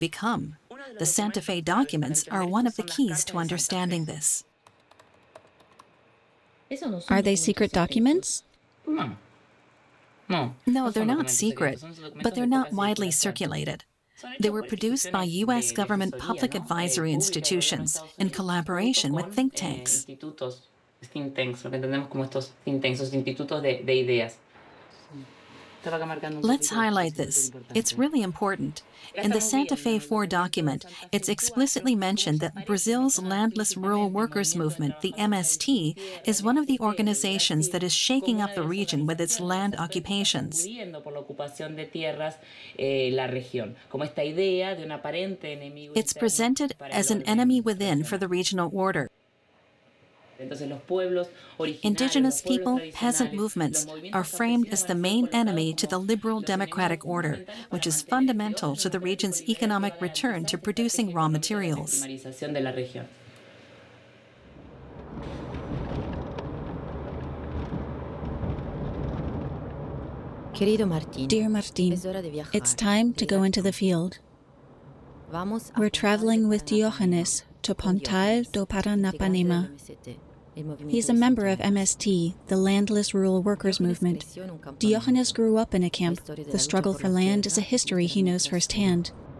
become. The Santa Fe documents are one of the keys to understanding this. Are they secret documents? No, they're not secret, but they're not widely circulated. They were produced by U.S. government public advisory institutions in collaboration with think tanks. Let's highlight this. It's really important. In the Santa Fe 4 document, it's explicitly mentioned that Brazil's Landless Rural Workers Movement, the MST, is one of the organizations that is shaking up the region with its land occupations. It's presented as an enemy within for the regional order. Indigenous people, peasant movements are framed as the main enemy to the liberal democratic order, which is fundamental to the region's economic return to producing raw materials. Dear Martin, it's time to go into the field. We're traveling with Diogenes to Pontal do Paranapanema. He's a member of MST, the Landless Rural Workers Movement. Diogenes grew up in a camp. The struggle for land is a history he knows firsthand.